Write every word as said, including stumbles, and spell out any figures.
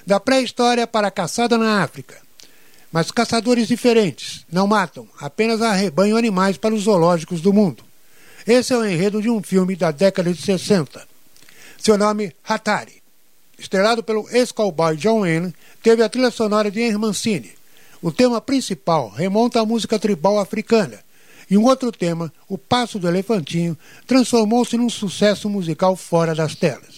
Da pré-história para a caçada na África. Mas caçadores diferentes não matam, apenas arrebanham animais para os zoológicos do mundo. Esse é o enredo de um filme da década de sessenta. Seu nome, Hatari. Estrelado pelo ex-cowboy John Wayne, teve a trilha sonora de Henry Mancini. O tema principal remonta à música tribal africana, e um outro tema, O Passo do Elefantinho, transformou-se num sucesso musical fora das telas.